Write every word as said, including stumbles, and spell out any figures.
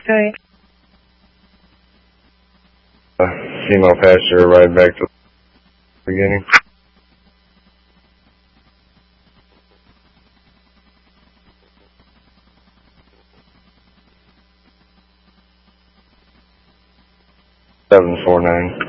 Sorry. Uh, female passenger right back to the beginning. seven four nine.